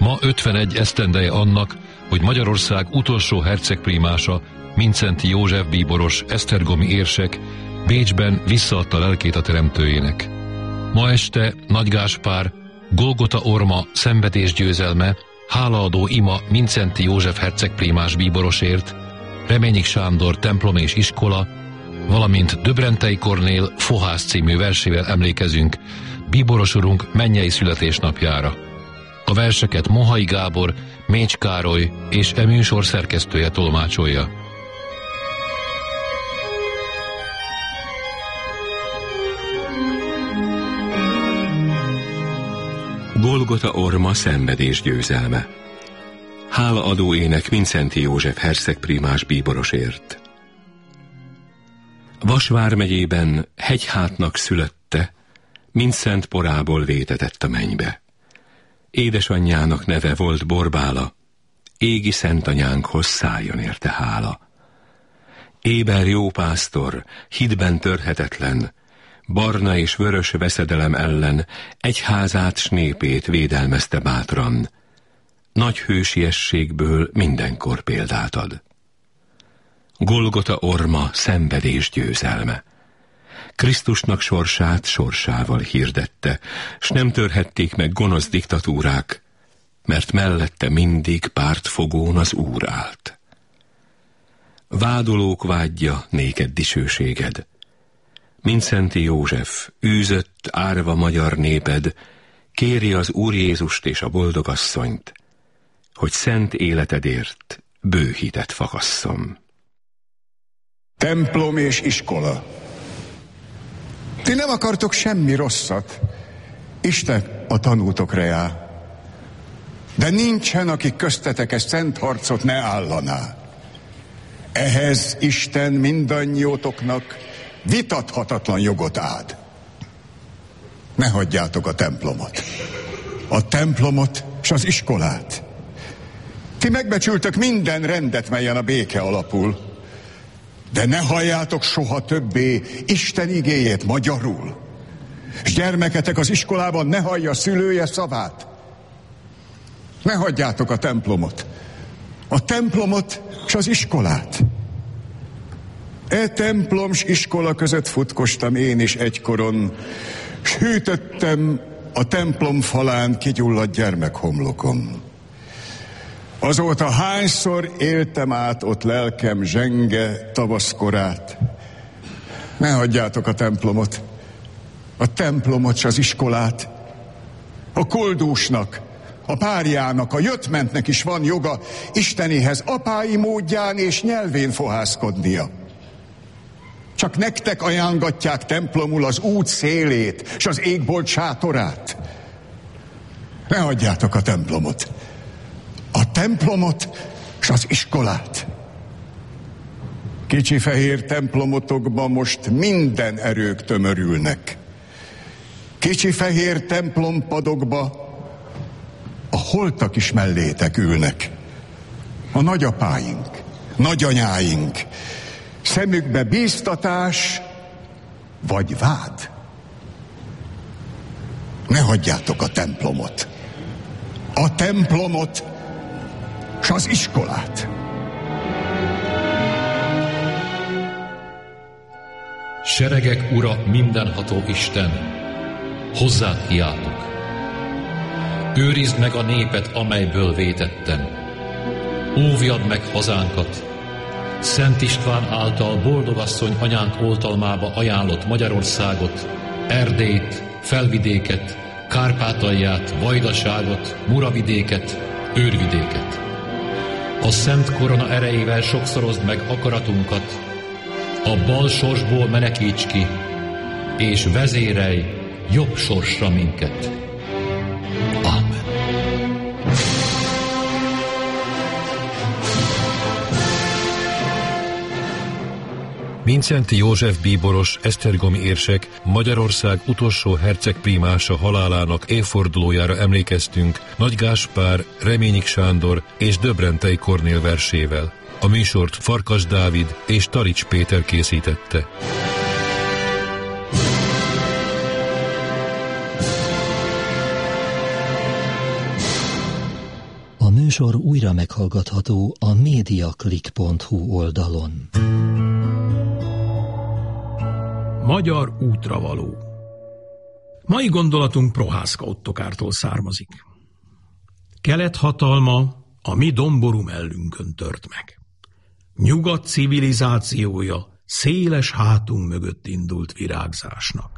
Ma 51 esztendeje annak, hogy Magyarország utolsó hercegprímása, Mindszenty József bíboros, esztergomi érsek Bécsben visszaadta lelkét a Teremtőjének. Ma este Nagy Gáspár, Golgota orma szenvedés győzelme, hálaadó ima Mindszenty József hercegprímás bíborosért, Reményik Sándor templom és iskola, valamint Döbrentei Kornél Fohász című versével emlékezünk bíboros urunk mennyei születésnapjára. A verseket Mohai Gábor, Mécs Károly és e műsor szerkesztője tolmácsolja. Golgota orma szenvedés győzelme. Hálaadó ének Mindszenty József hercegprímás bíborosért. Vas vármegyében Hegyhátnak szülötte, Mindszent porából vétetett a mennybe. Édesanyjának neve volt Borbála, égi szentanyánkhoz szálljon érte hála. Éber jó pásztor, hitben törhetetlen, barna és vörös veszedelem ellen egyházát s népét védelmezte bátran, nagy hősiességből mindenkor példát ad. Golgota orma szenvedés győzelme. Krisztusnak sorsát sorsával hirdette, s nem törhették meg gonosz diktatúrák, mert mellette mindig pártfogón az Úr állt. Vádolók vágyja néked dicsőséged. Mindszenty József, űzött, árva magyar néped, kéri az Úr Jézust és a boldogasszonyt, hogy szent életedért bő hitet fakasszom. Templom és iskola. Ti nem akartok semmi rosszat. Isten a tanútokra jár. De nincsen, aki köztetek ezt szent harcot ne állaná. Ehhez Isten mindannyiótoknak vitathatatlan jogot ad. Ne hagyjátok a templomot. A templomot s az iskolát. Ti megbecsültök minden rendet, melyen a béke alapul. De ne halljátok soha többé Isten igéjét magyarul. S gyermeketek az iskolában ne hallja szülője szavát. Ne hagyjátok a templomot. A templomot s az iskolát. E templom s iskola között futkostam én is egykoron, s hűtöttem a templom falán kigyulladt gyermekhomlokon. Azóta hányszor éltem át ott lelkem zsenge tavaszkorát. Ne hagyjátok a templomot s az iskolát. A koldúsnak, a párjának, a jöttmentnek is van joga Istenihez apái módján és nyelvén fohászkodnia. Csak nektek ajánlgatják templomul az út szélét s az égbolt sátorát. Ne hagyjátok a templomot s az iskolát. Kicsi fehér templomotokba most minden erők tömörülnek. Kicsi fehér templompadokba a holtak is mellétek ülnek. A nagyapáink, nagyanyáink, szemükbe bíztatás vagy vád. Ne hagyjátok a templomot s az iskolát. Seregek ura, mindenható Isten, hozzád kiáltok. Őrizd meg a népet, amelyből vétettem. Óvjad meg hazánkat. Szent István által boldogasszony anyánk oltalmába ajánlott Magyarországot, Erdélyt, Felvidéket, Kárpátalját, Vajdaságot, Muravidéket, Őrvidéket. A szent korona erejével sokszorozd meg akaratunkat, a bal sorsból menekíts ki, és vezérelj jobb sorsra minket. Ámen. Mindszenty József bíboros, esztergomi érsek, Magyarország utolsó hercegprímása halálának évfordulójára emlékeztünk Nagy Gáspár, Reményik Sándor és Döbrentei Kornél versével. A műsort Farkas Dávid és Tarics Péter készítette. műsor újra meghallgatható a mediaclick.hu oldalon. Magyar útravaló. Mai gondolatunk Prohászka Ottokártól származik. Kelet hatalma a mi domború mellünkön tört meg. Nyugat civilizációja széles hátunk mögött indult virágzásnak.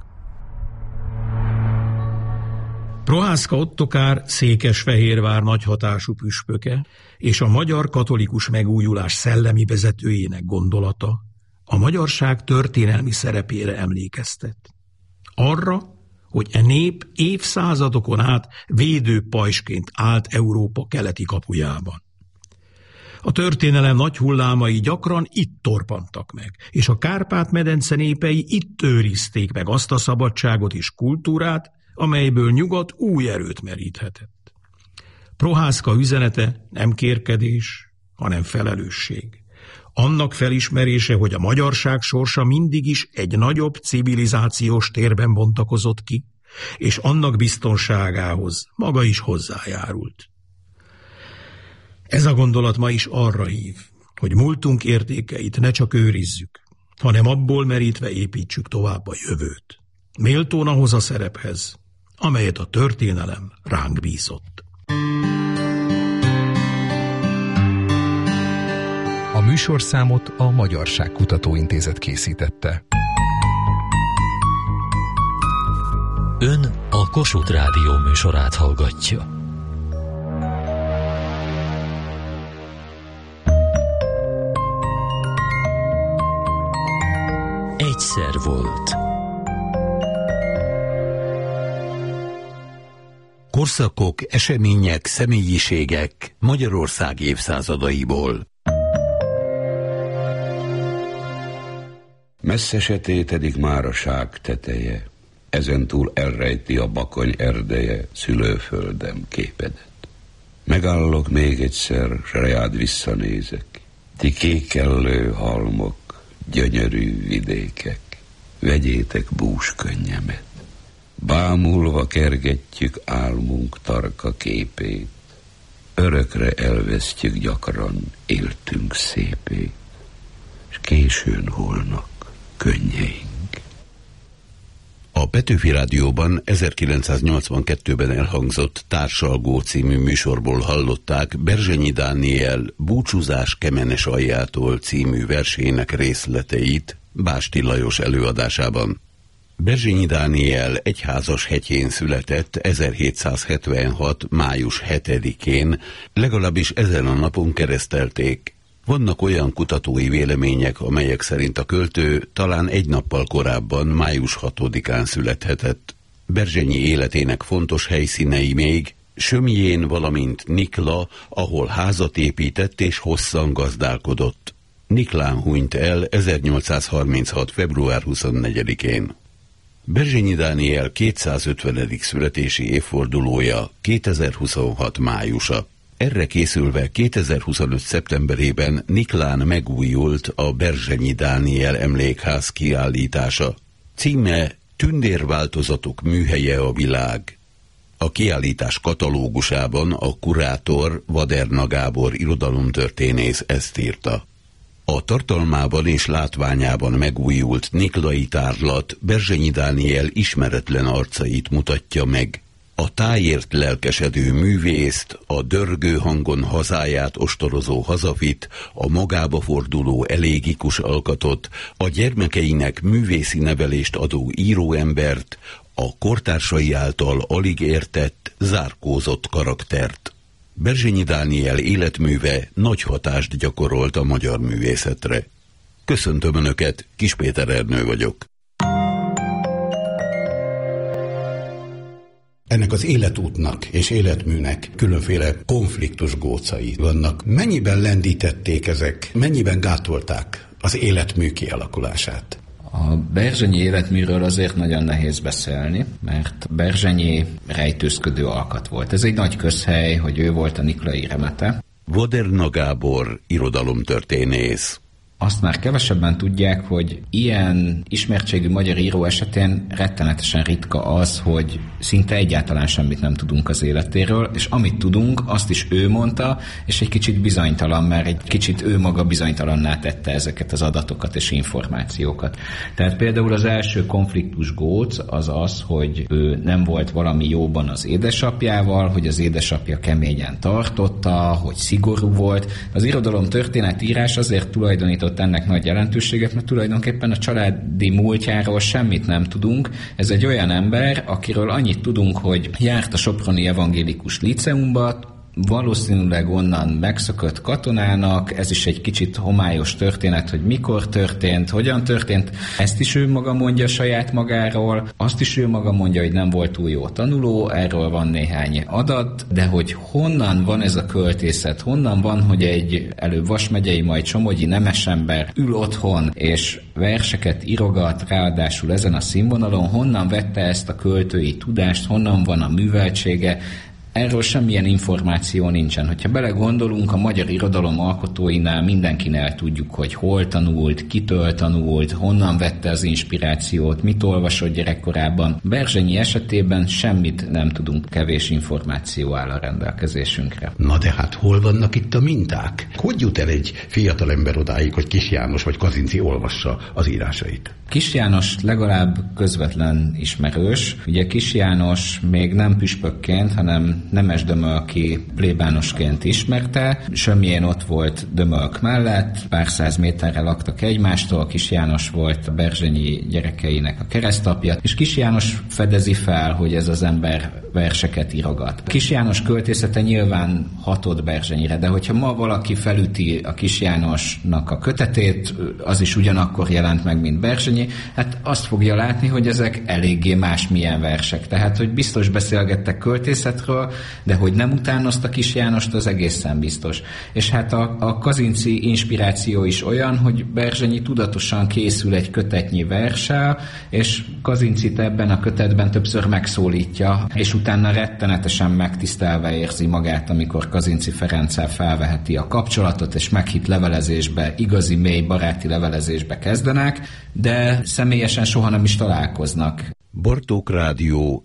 Prohászka Ottokár Székesfehérvár nagyhatású püspöke és a magyar katolikus megújulás szellemi vezetőjének gondolata a magyarság történelmi szerepére emlékeztet. Arra, hogy e nép évszázadokon át védőpajsként állt Európa keleti kapujában. A történelem nagy hullámai gyakran itt torpantak meg, és a Kárpát-medence népei itt őrizték meg azt a szabadságot és kultúrát, amelyből nyugat új erőt meríthetett. Prohászka üzenete nem kérkedés, hanem felelősség. Annak felismerése, hogy a magyarság sorsa mindig is egy nagyobb civilizációs térben bontakozott ki, és annak biztonságához maga is hozzájárult. Ez a gondolat ma is arra hív, hogy múltunk értékeit ne csak őrizzük, hanem abból merítve építsük tovább a jövőt. Méltón ahhoz a szerephez, amelyet a történelem ránk bízott. A műsorszámot a Magyarság Kutatóintézet készítette. Ön a Kossuth Rádió műsorát hallgatja. Egyszer volt. Korszakok, események, személyiségek Magyarország évszázadaiból. Messze se tétedik már a ság teteje, ezentúl elrejti a bakony erdeje szülőföldem képedet. Megállok még egyszer, s rád visszanézek, ti kékellő halmok, gyönyörű vidékek, vegyétek bús könnyemet. Bámulva kergetjük álmunk tarka képét, örökre elvesztjük gyakran éltünk szépét, s későn holnak könnyeink. A Petőfi Rádióban 1982-ben elhangzott Társalgó című műsorból hallották Berzsenyi Dániel Búcsúzás Kemenes aljától című versének részleteit Básti Lajos előadásában. Berzsenyi Dániel Egyházashegyén született 1776. május 7-én, legalábbis ezen a napon keresztelték. Vannak olyan kutatói vélemények, amelyek szerint a költő talán egy nappal korábban, május 6-án születhetett. Berzsenyi életének fontos helyszínei még Sömjén, valamint Nikla, ahol házat épített és hosszan gazdálkodott. Niklán hunyt el 1836. február 24-én. Berzsenyi Dániel 250. születési évfordulója 2026. májusa. Erre készülve 2025. szeptemberében Niklán megújult a Berzsenyi Dániel emlékház kiállítása. Címe Tündérváltozatok műhelye a világ. A kiállítás katalógusában a kurátor Vaderna Gábor irodalomtörténész ezt írta. A tartalmában és látványában megújult niklai tárlat Berzsenyi Dániel ismeretlen arcait mutatja meg. A tájért lelkesedő művészt, a dörgő hangon hazáját ostorozó hazafit, a magába forduló elégikus alkatot, a gyermekeinek művészi nevelést adó íróembert, a kortársai által alig értett, zárkózott karaktert. Berzsenyi Dániel életműve nagy hatást gyakorolt a magyar művészetre. Köszöntöm Önöket, Kis Péter Ernő vagyok. Ennek az életútnak és életműnek különféle konfliktus gócai vannak. Mennyiben lendítették ezek, mennyiben gátolták az életmű kialakulását? A Berzsenyi életműről azért nagyon nehéz beszélni, mert Berzsenyi rejtőzködő alkat volt. Ez egy nagy közhely, hogy ő volt a niklai remete. Vaderna Gábor irodalomtörténész. Azt már kevesebben tudják, hogy ilyen ismertségű magyar író esetén rettenetesen ritka az, hogy szinte egyáltalán semmit nem tudunk az életéről, és amit tudunk, azt is ő mondta, és egy kicsit bizonytalan, mert egy kicsit ő maga bizonytalanná tette ezeket az adatokat és információkat. Tehát például az első konfliktus góc az az, hogy ő nem volt valami jóban az édesapjával, hogy az édesapja keményen tartotta, hogy szigorú volt. Az irodalom történetírás azért tulajdonított ennek nagy jelentőséget, mert tulajdonképpen a családi múltjáról semmit nem tudunk. Ez egy olyan ember, akiről annyit tudunk, hogy járt a soproni evangélikus líceumba, valószínűleg onnan megszökött katonának, ez is egy kicsit homályos történet, hogy mikor történt, hogyan történt. Ezt is ő maga mondja saját magáról, azt is ő maga mondja, hogy nem volt túl jó tanuló, erről van néhány adat, de hogy honnan van ez a költészet, honnan van, hogy egy előbb Vas megyei, majd somogyi nemesember ül otthon, és verseket írogat, ráadásul ezen a színvonalon, honnan vette ezt a költői tudást, honnan van a műveltsége. Erről semmilyen információ nincsen. Hogyha belegondolunk, a magyar irodalom alkotóinál mindenkinél tudjuk, hogy hol tanult, kitől tanult, honnan vette az inspirációt, mit olvasott gyerekkorában. Berzsenyi esetében semmit nem tudunk, kevés információ áll a rendelkezésünkre. Na de hát hol vannak itt a minták? Hogy jut el egy fiatal ember odáig, hogy Kiss János vagy Kazinczy olvassa az írásait? Kiss János legalább közvetlen ismerős. Ugye Kiss János még nem püspökként, hanem Nemes Dömölki plébánosként ismerte. Sömjén ott volt Dömölk mellett, pár száz méterre laktak egymástól, Kiss János volt a Berzsenyi gyerekeinek a keresztapja, és Kiss János fedezi fel, hogy ez az ember verseket írogat. Kiss János költészete nyilván hatott Berzsenyire, de hogyha ma valaki felüti a Kiss Jánosnak a kötetét, az is ugyanakkor jelent meg, mint Berzsenyi, hát azt fogja látni, hogy ezek eléggé másmilyen versek. Tehát, hogy biztos beszélgettek költészetről, de hogy nem utánozta Kiss Jánost, az egészen biztos. És hát a Kazinczy inspiráció is olyan, hogy Berzsenyi tudatosan készül egy kötetnyi verssel, és Kazinczyt ebben a kötetben többször megszólítja, és utána rettenetesen megtisztelve érzi magát, amikor Kazinczy Ferenccel felveheti a kapcsolatot, és meghitt levelezésbe, igazi mély baráti levelezésbe kezdenek, de személyesen soha nem is találkoznak. Bartók Rádió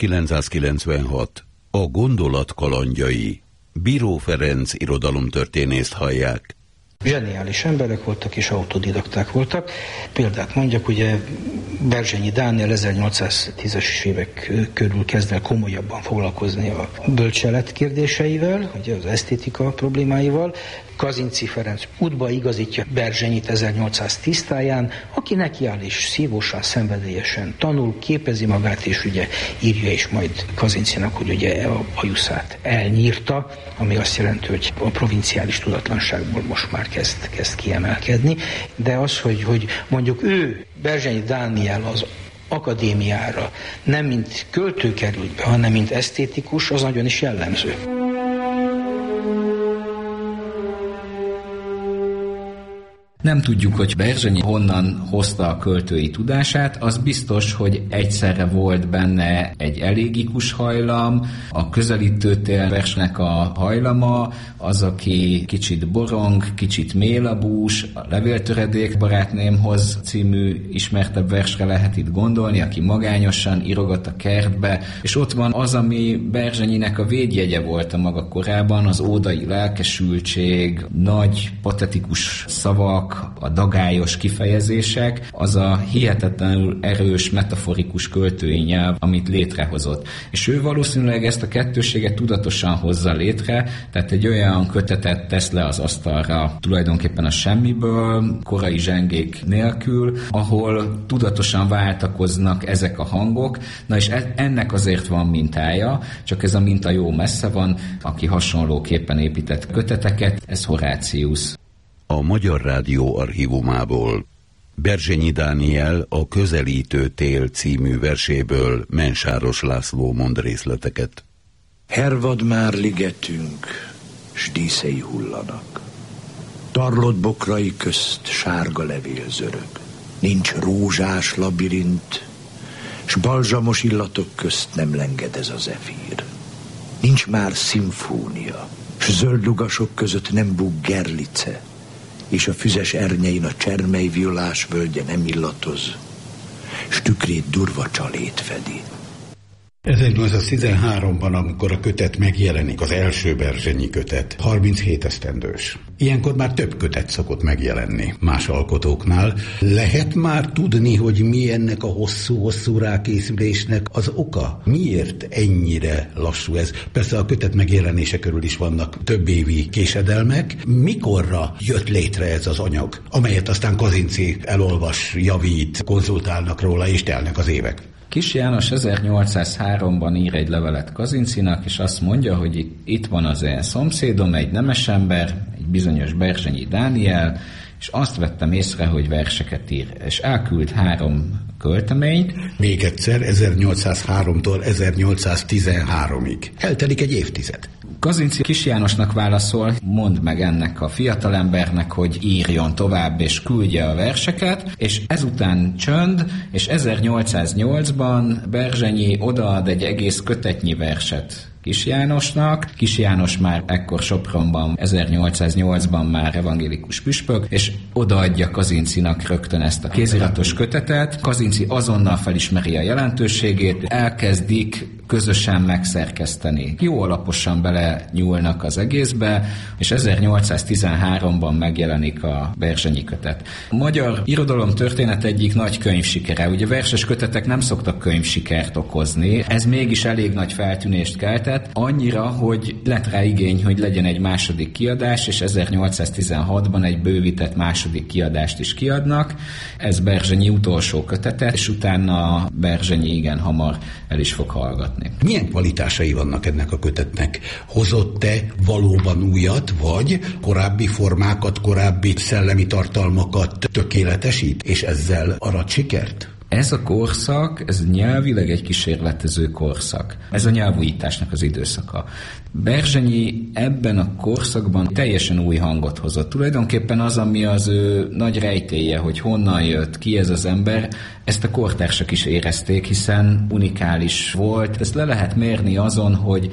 1996. A gondolat kalandjai. Bíró Ferenc irodalomtörténészt hallják. Zseniális emberek voltak és autodidakták voltak. Példát mondjak, ugye Berzsenyi Dániel 1810-es évek körül kezd el komolyabban foglalkozni a bölcselet kérdéseivel, ugye az esztétika problémáival. Kazinczy Ferenc útba igazítja Berzsenyit 1810 táján, aki nekiáll és szívósan, szenvedélyesen tanul, képezi magát, és ugye írja is majd Kazinczynak, hogy ugye a bajuszát elnyírta, ami azt jelenti, hogy a provinciális tudatlanságból most már kezd kiemelkedni. De az, hogy mondjuk ő, Berzsenyi Dániel az akadémiára nem mint költő került be, hanem mint esztétikus, az nagyon is jellemző. Nem tudjuk, hogy Berzsenyi honnan hozta a költői tudását, az biztos, hogy egyszerre volt benne egy elégikus hajlam, a közelítőtél versnek a hajlama, az, aki kicsit borong, kicsit mélabús, a Levéltöredék barátnémhoz című ismertebb versre lehet itt gondolni, aki magányosan írogat a kertbe, és ott van az, ami Berzsenyinek a védjegye volt a maga korában, az ódai lelkesültség, nagy, patetikus szavak, a dagályos kifejezések, az a hihetetlenül erős, metaforikus költői nyelv, amit létrehozott. És ő valószínűleg ezt a kettőséget tudatosan hozza létre, tehát egy olyan kötetet tesz le az asztalra tulajdonképpen a semmiből, korai zsengék nélkül, ahol tudatosan váltakoznak ezek a hangok, na és ennek azért van mintája, csak ez a minta jó messze van, aki hasonlóképpen épített köteteket, ez Horácius. A Magyar Rádió archívumából Berzsenyi Dániel a Közelítő tél című verséből Mensáros László mond részleteket. Hervad már ligetünk, s díszei hullanak. Tarlott bokrai közt sárga levél zörög. Nincs rózsás labirint, s balzsamos illatok közt nem lenged ez a zefír. Nincs már szimfónia, s zöld lugasok között nem búg gerlice, és a füzes ernyein a csermely violás völgye nem illatoz, s tükrét durva csalét fedi. 1813-ban, amikor a kötet megjelenik, az első Berzsenyi kötet, 37 esztendős. Ilyenkor már több kötet szokott megjelenni más alkotóknál. Lehet már tudni, hogy mi ennek a hosszú-hosszú rákészülésnek az oka? Miért ennyire lassú ez? Persze a kötet megjelenése körül is vannak több évi késedelmek. Mikorra jött létre ez az anyag, amelyet aztán Kazinczy elolvas, javít, konzultálnak róla, és telnek az évek? Kis János 1803-ban ír egy levelet Kazincynak, és azt mondja, hogy itt van az én szomszédom, egy nemesember, egy bizonyos Berzsenyi Dániel, és azt vettem észre, hogy verseket ír, és elküld 3 költeményt. Még egyszer, 1803-tól 1813-ig. Eltelik egy évtized. Kazinczy Kis Jánosnak válaszol, mondd meg ennek a fiatalembernek, hogy írjon tovább, és küldje a verseket, és ezután csönd, és 1808-ban Berzsenyi odaad egy egész kötetnyi verset Kis Jánosnak. Kis János már ekkor Sopronban, 1808-ban már evangélikus püspök, és odaadja Kazincynak rögtön ezt a kéziratos kötetet. Kazinczy azonnal felismeri a jelentőségét, elkezdik közösen megszerkeszteni. Jó alaposan bele nyúlnak az egészbe, és 1813-ban megjelenik a Berzsenyi kötet. A magyar irodalom történet egyik nagy könyvsikere. Ugye verses kötetek nem szoktak könyvsikert okozni, ez mégis elég nagy feltűnést keltett, annyira, hogy lett rá igény, hogy legyen egy második kiadás, és 1816-ban egy bővített második kiadást is kiadnak. Ez Berzsenyi utolsó kötete, és utána Berzsenyi igen hamar el is fog hallgatni. Milyen kvalitásai vannak ennek a kötetnek? Hozott-e valóban újat, vagy korábbi formákat, korábbi szellemi tartalmakat tökéletesít, és ezzel arat sikert? Ez a korszak, ez nyelvileg egy kísérletező korszak. Ez a nyelvújításnak az időszaka. Berzsenyi ebben a korszakban teljesen új hangot hozott. Tulajdonképpen az, ami az ő nagy rejtélye, hogy honnan jött, ki ez az ember, ezt a kortársak is érezték, hiszen unikális volt. Ezt le lehet mérni azon, hogy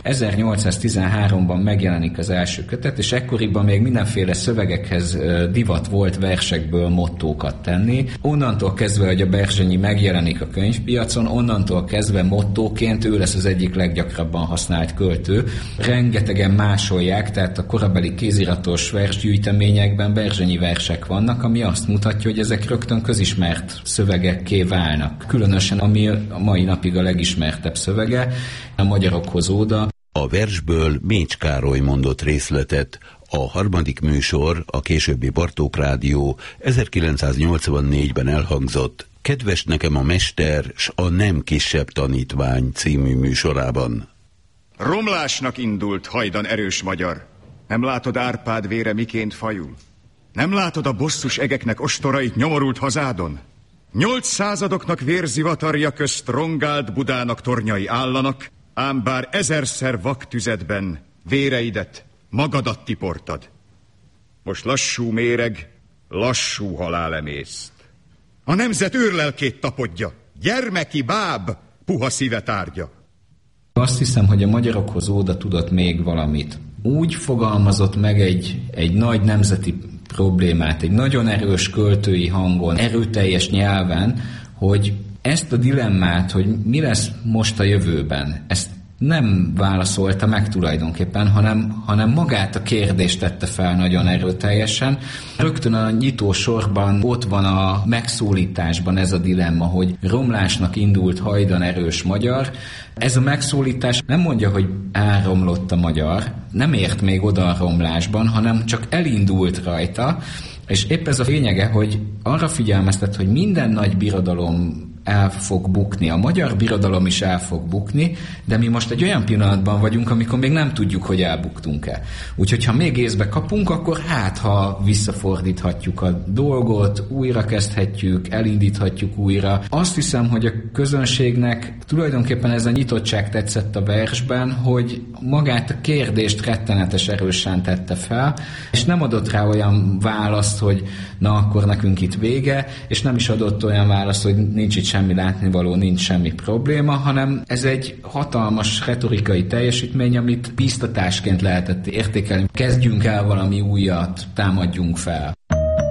1813-ban megjelenik az első kötet, és ekkoriban még mindenféle szövegekhez divat volt versekből mottókat tenni. Onnantól kezdve, hogy a Berzsenyi megjelenik a könyvpiacon, onnantól kezdve mottóként ő lesz az egyik leggyakrabban használt költő. Rengetegen másolják, tehát a korabeli kéziratos versgyűjteményekben Berzsenyi versek vannak, ami azt mutatja, hogy ezek rögtön közismert szövegekké válnak. Különösen ami a mai napig a legismertebb szövege, a Magyarokhoz óda. A versből Mécs Károly mondott részletet. A harmadik műsor, a későbbi Bartók Rádió 1984-ben elhangzott Kedves nekem a mester, s a nem kisebb tanítvány című műsorában. Romlásnak indult hajdan erős magyar. Nem látod Árpád vére miként fajul? Nem látod a bosszus egeknek ostorait nyomorult hazádon? 8 századoknak vérzivatarja közt rongált Budának tornyai állanak, ám bár 1000-szer vaktüzetben véreidet, magadat tiportad. Most lassú méreg, lassú halál emészt. A nemzet őrlelkét tapodja, gyermeki báb, puha szíve tárgya. Azt hiszem, hogy a Magyarokhoz óda tudott még valamit. Úgy fogalmazott meg egy nagy nemzeti problémát, egy nagyon erős költői hangon, erőteljes nyelven, hogy ezt a dilemmát, hogy mi lesz most a jövőben, ezt nem válaszolta meg tulajdonképpen, hanem magát a kérdést tette fel nagyon erőteljesen. Rögtön a nyitó sorban ott van a megszólításban ez a dilemma, hogy romlásnak indult hajdan erős magyar. Ez a megszólítás nem mondja, hogy elromlott a magyar, nem ért még oda a romlásban, hanem csak elindult rajta, és épp ez a lényege, hogy arra figyelmeztet, hogy minden nagy birodalom el fog bukni. A magyar birodalom is el fog bukni, de mi most egy olyan pillanatban vagyunk, amikor még nem tudjuk, hogy elbuktunk-e. Úgyhogy ha még észbe kapunk, akkor ha visszafordíthatjuk a dolgot, újra kezdhetjük, elindíthatjuk újra. Azt hiszem, hogy a közönségnek tulajdonképpen ez a nyitottság tetszett a versben, hogy magát a kérdést rettenetes erősen tette fel, és nem adott rá olyan választ, hogy na akkor nekünk itt vége, és nem is adott olyan választ, hogy nincs itt semmi látnivaló, nincs semmi probléma, hanem ez egy hatalmas retorikai teljesítmény, amit bíztatásként lehetett értékelni. Kezdjünk el valami újat, támadjunk fel.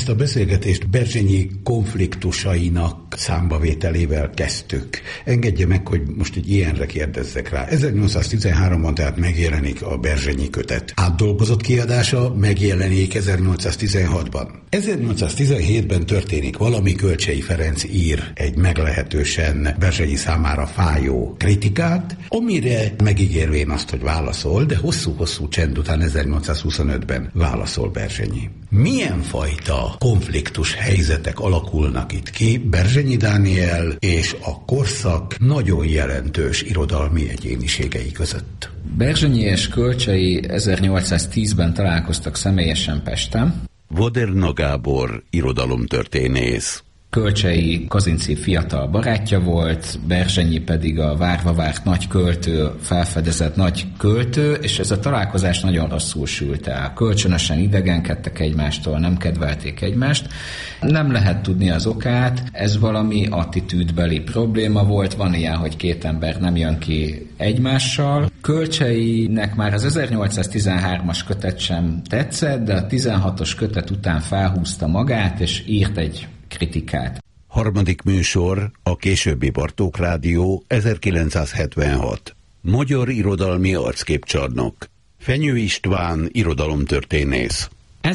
Ezt a beszélgetést Berzsenyi konfliktusainak számbavételével kezdtük. Engedje meg, hogy most egy ilyenre kérdezzek rá. 1813-ban tehát megjelenik a Berzsenyi kötet. Átdolgozott kiadása megjelenik 1816-ban. 1817-ben történik valami, Kölcsey Ferenc ír egy meglehetősen Berzsenyi számára fájó kritikát, amire megígérvén azt, hogy válaszol, de hosszú-hosszú csend után 1825-ben válaszol Berzsenyi. Milyen fajta konfliktus helyzetek alakulnak itt ki Berzsenyi Dániel és a korszak nagyon jelentős irodalmi egyéniségei között? Berzsenyi és Kölcsey 1810-ben találkoztak személyesen Pesten. Voderna Gábor irodalomtörténész. Kölcsey Kazinczy fiatal barátja volt, Berzsenyi pedig a várva várt nagy költő, felfedezett nagy költő, és ez a találkozás nagyon rosszul sült el. Kölcsönösen idegenkedtek egymástól, nem kedvelték egymást. Nem lehet tudni az okát, ez valami attitűdbeli probléma volt, van ilyen, hogy két ember nem jön ki egymással. Kölcseynek már az 1813-as kötet sem tetszett, de a 16-os kötet után felhúzta magát, és írt egy kritikát. Harmadik műsor, a későbbi Bartók Rádió, 1976. Magyar irodalmi arcképcsarnok. Fenyő István irodalomtörténész.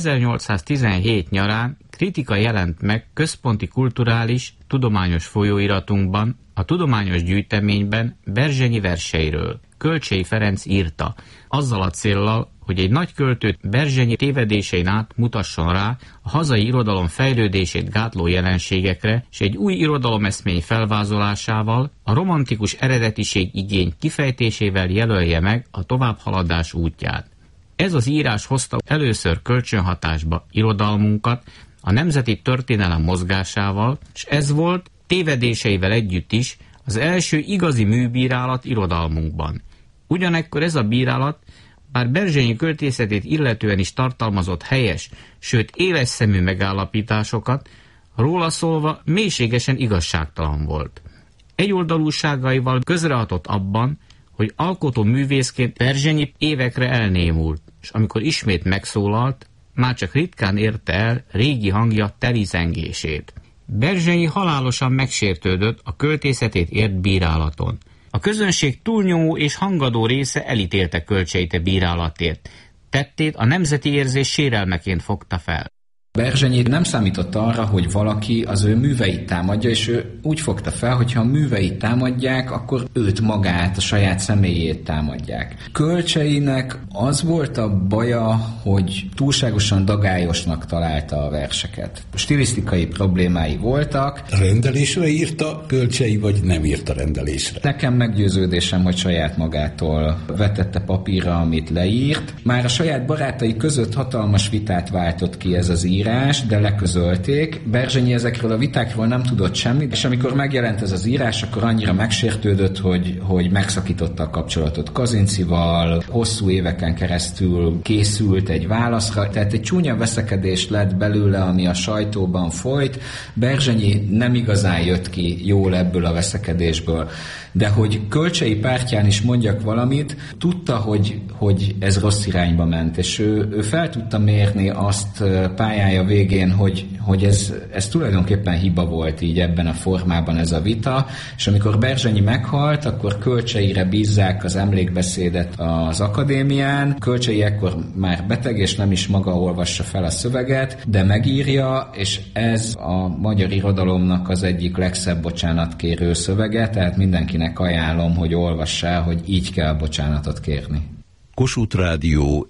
1817 nyarán kritika jelent meg központi kulturális, tudományos folyóiratunkban, a tudományos gyűjteményben Berzsenyi verseiről. Kölcsey Ferenc írta, azzal a céllal, hogy egy nagy költőt Berzsenyi tévedésein át mutasson rá a hazai irodalom fejlődését gátló jelenségekre, és egy új irodalomeszmény felvázolásával, a romantikus eredetiség igény kifejtésével jelölje meg a továbbhaladás útját. Ez az írás hozta először kölcsönhatásba irodalmunkat a nemzeti történelem mozgásával, és ez volt tévedéseivel együtt is az első igazi műbírálat irodalmunkban. Ugyanekkor ez a bírálat, bár Berzsenyi költészetét illetően is tartalmazott helyes, sőt éles szemű megállapításokat, róla szólva mélységesen igazságtalan volt. Egyoldalúságaival közrehatott abban, hogy alkotó művészként Berzsenyi évekre elnémult, és amikor ismét megszólalt, már csak ritkán érte el régi hangja teli zengését. Berzsenyi halálosan megsértődött a költészetét ért bírálaton. A közönség túlnyomó és hangadó része elítélte Kölcseyt bírálatért. Tettét a nemzeti érzés sérelmeként fogta fel. Berzsenyi nem számított arra, hogy valaki az ő műveit támadja, és ő úgy fogta fel, hogy ha a műveit támadják, akkor őt magát, a saját személyét támadják. Kölcseynek az volt a baja, hogy túlságosan dagályosnak találta a verseket. Stilisztikai problémái voltak. Rendelésre írta Kölcsey, vagy nem írta rendelésre? Nekem meggyőződésem, hogy saját magától vetette papírra, amit leírt. Már a saját barátai között hatalmas vitát váltott ki ez az írás, de leközölték. Berzsenyi ezekről a vitákról nem tudott semmit, és amikor megjelent ez az írás, akkor annyira megsértődött, hogy megszakította a kapcsolatot Kazinczyval, hosszú éveken keresztül készült egy válaszra, tehát egy csúnya veszekedés lett belőle, ami a sajtóban folyt. Berzsenyi nem igazán jött ki jól ebből a veszekedésből. De hogy Kölcsey pártján is mondjak valamit, tudta, hogy ez rossz irányba ment, és ő fel tudta mérni azt pályája végén, hogy ez tulajdonképpen hiba volt így ebben a formában ez a vita, és amikor Berzsenyi meghalt, akkor Kölcseyre bízzák az emlékbeszédet az akadémián. Kölcsey ekkor már beteg, és nem is maga olvassa fel a szöveget, de megírja, és ez a magyar irodalomnak az egyik legszebb bocsánatkérő szövege, tehát mindenkinek ajánlom, hogy olvass el, hogy így kell bocsánatot kérni. Kossuth Rádió,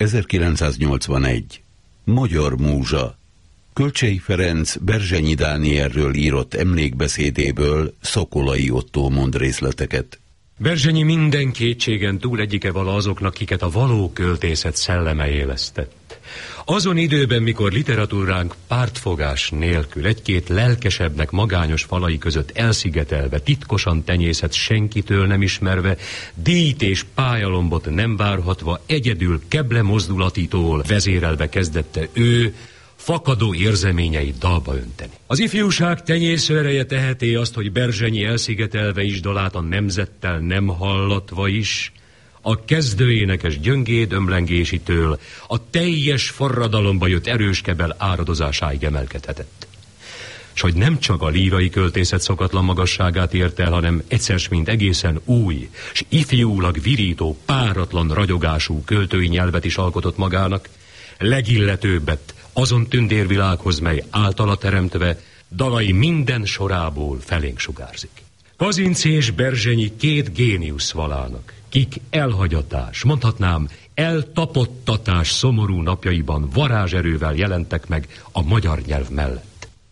1981. Magyar múzsa. Kölcsey Ferenc Berzsenyi Dánielről írott emlékbeszédéből Szokolai Ottó mond részleteket. Berzsenyi minden kétségen túl egyike vala azoknak, kiket a való költészet szelleme élesztett. Azon időben, mikor literatúránk pártfogás nélkül egy-két lelkesebbnek magányos falai között elszigetelve, titkosan tenyészet senkitől nem ismerve, díjt és pályalombot nem várhatva, egyedül keble mozdulatitól vezérelve kezdette ő fakadó érzeményeit dalba önteni. Az ifjúság tenyésző ereje teheti azt, hogy Berzsenyi elszigetelve is dalát a nemzettel nem hallatva is, a kezdőénekes gyöngéd ömlengésitől a teljes forradalomba jött erős kebel áradozásáig emelkedhetett. S hogy nem csak a lírai költészet szokatlan magasságát ért el, hanem egyszer mint egészen új, s ifjúlag virító, páratlan ragyogású költői nyelvet is alkotott magának, legilletőbbet azon tündérvilághoz, mely általa teremtve dalai minden sorából felénk sugárzik. Kazinczy és Berzsenyi két géniusz valának, kik elhagyatás, mondhatnám eltapottatás szomorú napjaiban varázserővel jelentek meg a magyar nyelv mellett.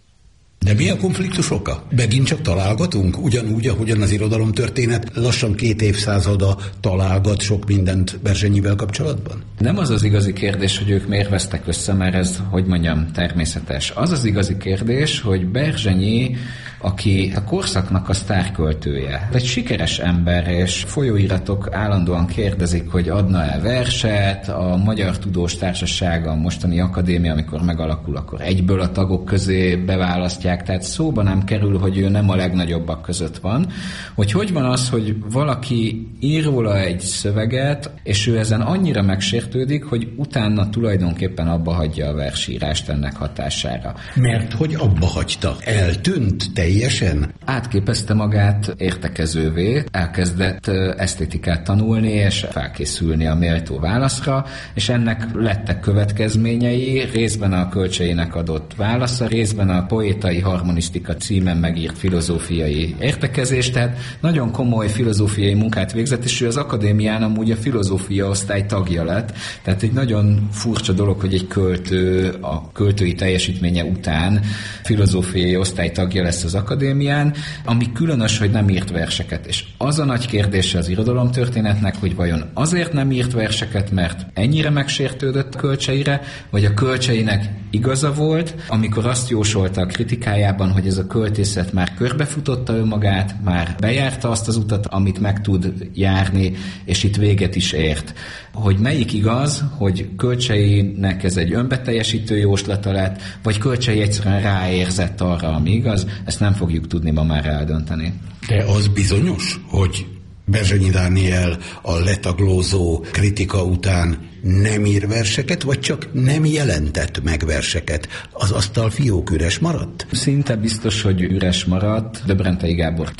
De mi a konfliktus oka? Megint csak találgatunk? Ugyanúgy, ahogyan az irodalomtörténet lassan 2 évszázada találgat sok mindent Berzsenyivel kapcsolatban? Nem az az igazi kérdés, hogy ők miért vesztek össze, mert ez, hogy mondjam, természetes. Az az igazi kérdés, hogy Berzsenyi, aki a korszaknak a sztárköltője, egy sikeres ember, és folyóiratok állandóan kérdezik, hogy adna-e verset, a Magyar Tudós Társaság, a mostani akadémia, amikor megalakul, akkor egyből a tagok közé beválasztják, tehát szóba nem kerül, hogy ő nem a legnagyobbak között van. Hogy van az, hogy valaki ír róla egy szöveget, és ő ezen annyira megsértődik, hogy utána tulajdonképpen abba hagyja a versírást ennek hatására. Mert hogy abba hagyta? Eltűnt teljesen? Átképezte magát értekezővé, elkezdett esztétikát tanulni, és felkészülni a méltó válaszra, és ennek lettek következményei, részben a Kölcseinek adott válasza, részben a Poétai harmonisztika címen megírt filozófiai értekezés, tehát nagyon komoly filozófiai munkát végzett, és ő az akadémián amúgy a filozófia osztály tagja lett, tehát egy nagyon furcsa dolog, hogy egy költő a költői teljesítménye után filozófiai osztály tagja lesz az akadémián, ami különös, hogy nem írt verseket, és az a nagy kérdése az irodalomtörténetnek, hogy vajon azért nem írt verseket, mert ennyire megsértődött Kölcseire, vagy a Kölcseinek igaza volt, amikor azt jósolta a kritikájában, hogy ez a költészet már körbefutotta önmagát, már bejárta azt az utat, amit meg tud járni, és itt véget is ért. Hogy melyik igaz, hogy Kölcseinek ez egy önbeteljesítő jóslata lett, vagy Kölcsei egyszerűen ráérzett arra, ami igaz, ezt nem fogjuk tudni ma már eldönteni. De az bizonyos, hogy Berzsenyi Dániel a letaglózó kritika után nem ír verseket, vagy csak nem jelentett meg verseket? Az asztal fiók üres maradt? Szinte biztos, hogy üres maradt. Döbrentei Gábor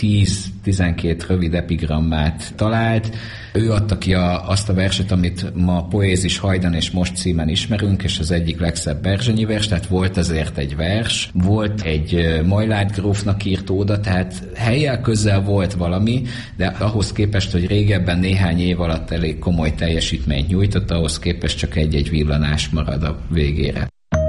10-12 rövid epigrammát talált. Ő adta ki azt a verset, amit ma Poézis hajdan és most címen ismerünk, és az egyik legszebb Berzsenyi vers, tehát volt azért egy vers, volt egy Majlát grófnak írt óda, tehát helyjel közel volt valami, de ahhoz képest, hogy régebben néhány év alatt elég komoly teljesítményt nyújtott, ahhoz képest csak egy-egy villanás marad a végére.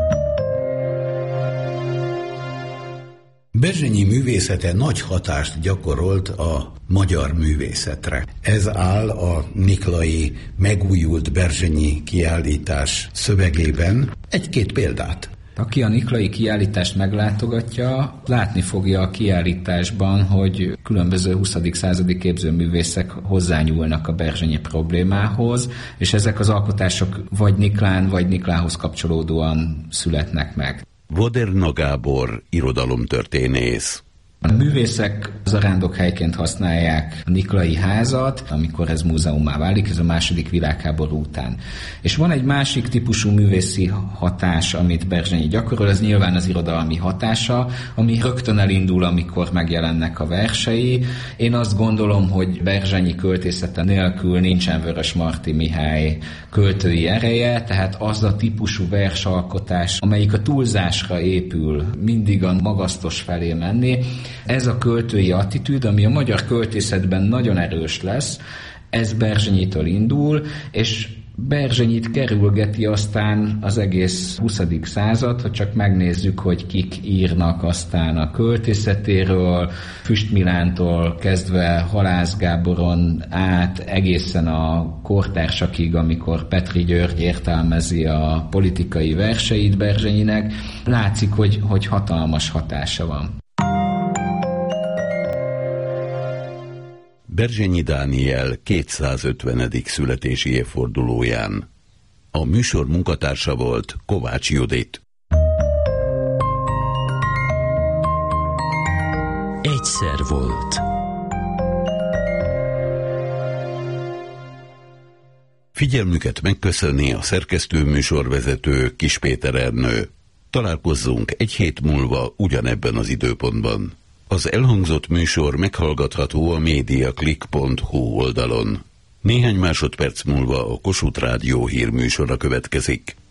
Berzsenyi művészete nagy hatást gyakorolt a magyar művészetre. Ez áll a Niklai megújult Berzsenyi kiállítás szövegében. 1-2 példát. Aki a Niklai kiállítást meglátogatja, látni fogja a kiállításban, hogy különböző 20. századi képzőművészek hozzányúlnak a Berzsenyi problémához, és ezek az alkotások vagy Niklán, vagy Niklához kapcsolódóan születnek meg. Voderna Gábor, irodalomtörténész. A művészek zarándokhelyként használják a Niklai házat, amikor ez múzeummá válik, ez a II. Világháború után. És van egy másik típusú művészi hatás, amit Berzsenyi gyakorol, ez nyilván az irodalmi hatása, ami rögtön elindul, amikor megjelennek a versei. Én azt gondolom, hogy Berzsenyi költészete nélkül nincsen Vörösmarty Mihály költői ereje, tehát az a típusú versalkotás, amelyik a túlzásra épül, mindig a magasztos felé menni. Ez a költői attitűd, ami a magyar költészetben nagyon erős lesz, ez Berzsenyitől indul, és Berzsenyit kerülgeti aztán az egész 20. század, ha csak megnézzük, hogy kik írnak aztán a költészetéről, Füst Milántól kezdve Halász Gáboron át egészen a kortársakig, amikor Petri György értelmezi a politikai verseit Berzsenyinek, látszik, hogy hatalmas hatása van. Berzsenyi Dániel 250. születési évfordulóján. A műsor munkatársa volt Kovács Judit. Egyszer volt. Figyelmüket megköszöni a szerkesztő műsorvezető Kis Péter Ernő. Találkozzunk egy hét múlva ugyanebben az időpontban. Az elhangzott műsor meghallgatható a mediaclick.hu oldalon. Néhány másodperc múlva a Kossuth Rádió hírműsora következik.